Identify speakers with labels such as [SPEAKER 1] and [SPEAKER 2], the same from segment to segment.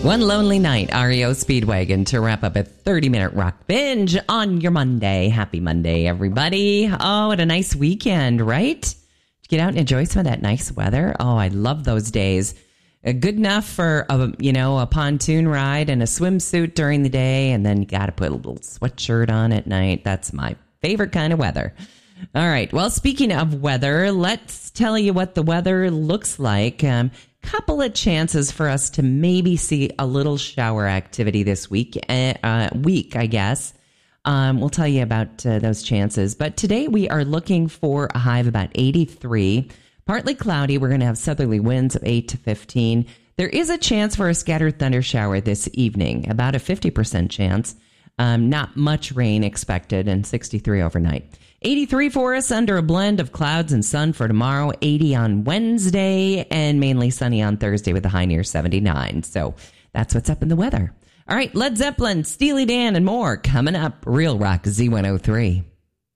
[SPEAKER 1] One Lonely Night, REO Speedwagon, to wrap up a 30-minute rock binge on your Monday. Happy Monday, everybody. Oh, what a nice weekend, right? Get out and enjoy some of that nice weather. Oh, I love those days. Good enough for a pontoon ride and a swimsuit during the day, and then you got to put a little sweatshirt on at night. That's my favorite kind of weather. All right. Well, speaking of weather, let's tell you what the weather looks like. Couple of chances for us to maybe see a little shower activity this week, I guess. We'll tell you about those chances. But today we are looking for a high of about 83. Partly cloudy. We're going to have southerly winds of 8 to 15. There is a chance for a scattered thunder shower this evening, about a 50% chance. Not much rain expected, and 63 overnight. 83 for us under a blend of clouds and sun for tomorrow, 80 on Wednesday, and mainly sunny on Thursday with a high near 79. So that's what's up in the weather. All right, Led Zeppelin, Steely Dan, and more coming up. Real Rock Z103.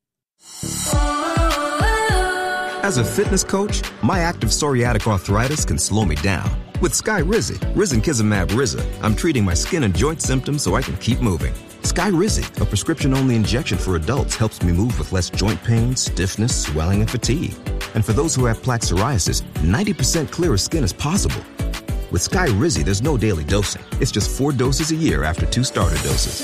[SPEAKER 2] As a fitness coach, my active psoriatic arthritis can slow me down. With Skyrizi, risankizumab Riza, I'm treating my skin and joint symptoms so I can keep moving. Skyrizi, a prescription-only injection for adults, helps me move with less joint pain, stiffness, swelling, and fatigue. And for those who have plaque psoriasis, 90% clearer skin is possible. With Skyrizi, there's no daily dosing. It's just 4 doses a year after 2 starter doses.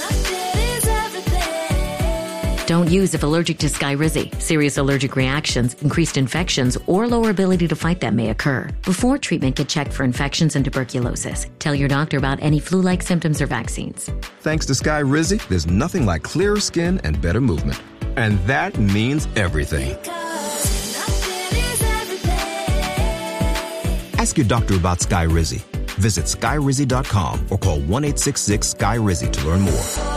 [SPEAKER 3] Don't use if allergic to Skyrizi. Serious allergic reactions, increased infections, or lower ability to fight them may occur. Before treatment, get checked for infections and tuberculosis. Tell your doctor about any flu-like symptoms or vaccines.
[SPEAKER 2] Thanks to Skyrizi, there's nothing like clearer skin and better movement. And that means everything. Ask your doctor about Skyrizi. Visit Skyrizi.com or call 1-866-SKY-RIZI to learn more.